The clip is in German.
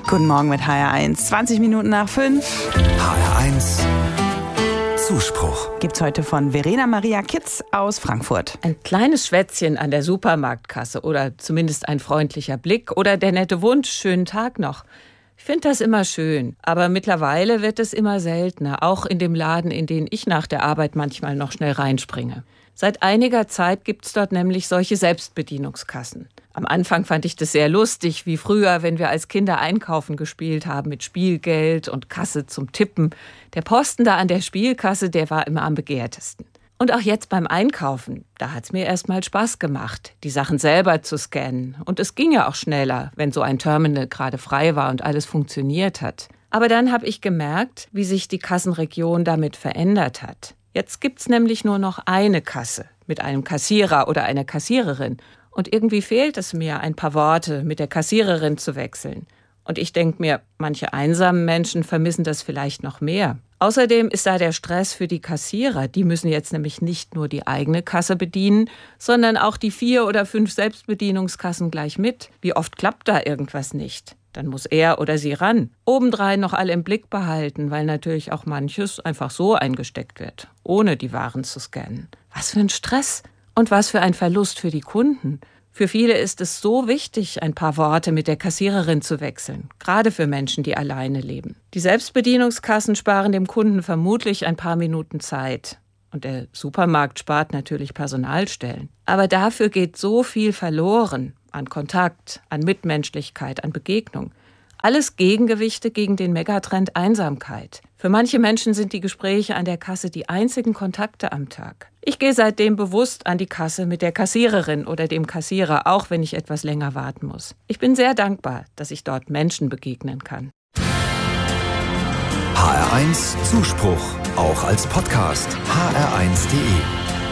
Guten Morgen mit HR1. 20 Minuten nach 5. HR1 Zuspruch. Gibt's heute von Verena Maria Kitz aus Frankfurt. Ein kleines Schwätzchen an der Supermarktkasse oder zumindest ein freundlicher Blick oder der nette Wunsch, schönen Tag noch. Ich finde das immer schön, aber mittlerweile wird es immer seltener, auch in dem Laden, in den ich nach der Arbeit manchmal noch schnell reinspringe. Seit einiger Zeit gibt's dort nämlich solche Selbstbedienungskassen. Am Anfang fand ich das sehr lustig, wie früher, wenn wir als Kinder einkaufen gespielt haben mit Spielgeld und Kasse zum Tippen. Der Posten da an der Spielkasse, der war immer am begehrtesten. Und auch jetzt beim Einkaufen, da hat's mir erst mal Spaß gemacht, die Sachen selber zu scannen. Und es ging ja auch schneller, wenn so ein Terminal gerade frei war und alles funktioniert hat. Aber dann habe ich gemerkt, wie sich die Kassenregion damit verändert hat. Jetzt gibt's nämlich nur noch eine Kasse mit einem Kassierer oder einer Kassiererin. Und irgendwie fehlt es mir, ein paar Worte mit der Kassiererin zu wechseln. Und ich denke mir, manche einsamen Menschen vermissen das vielleicht noch mehr. Außerdem ist da der Stress für die Kassierer. Die müssen jetzt nämlich nicht nur die eigene Kasse bedienen, sondern auch die 4 oder 5 Selbstbedienungskassen gleich mit. Wie oft klappt da irgendwas nicht? Dann muss er oder sie ran. Obendrein noch alle im Blick behalten, weil natürlich auch manches einfach so eingesteckt wird, ohne die Waren zu scannen. Was für ein Stress und was für ein Verlust für die Kunden. Für viele ist es so wichtig, ein paar Worte mit der Kassiererin zu wechseln, gerade für Menschen, die alleine leben. Die Selbstbedienungskassen sparen dem Kunden vermutlich ein paar Minuten Zeit. Und der Supermarkt spart natürlich Personalstellen. Aber dafür geht so viel verloren an Kontakt, an Mitmenschlichkeit, an Begegnung. Alles Gegengewichte gegen den Megatrend Einsamkeit. Für manche Menschen sind die Gespräche an der Kasse die einzigen Kontakte am Tag. Ich gehe seitdem bewusst an die Kasse mit der Kassiererin oder dem Kassierer, auch wenn ich etwas länger warten muss. Ich bin sehr dankbar, dass ich dort Menschen begegnen kann. HR1 Zuspruch, auch als Podcast. hr1.de